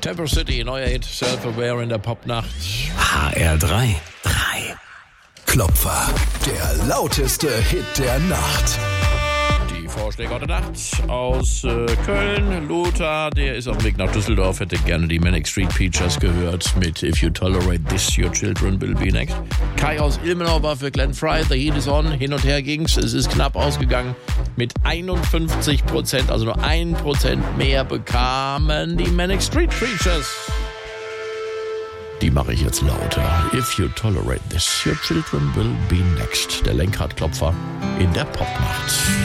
Temper City, neuer Hit, Self-Aware in der Popnacht. HR3. Klopfer, der lauteste Hit der Nacht. Die Vorschläge heute Nacht aus Köln. Lothar, der ist auf dem Weg nach Düsseldorf, hätte gerne die Manic Street Preachers gehört mit If You Tolerate This, Your Children Will Be Next. Kai aus Ilmenau war für Glenn Fry, The Heat is On. Hin und her ging's, es ist knapp ausgegangen. Mit 51%, also nur 1% mehr bekamen die Manic Street Preachers. Die mache ich jetzt lauter. If you tolerate this, your children will be next. Der Lenkradklopfer in der Popnacht.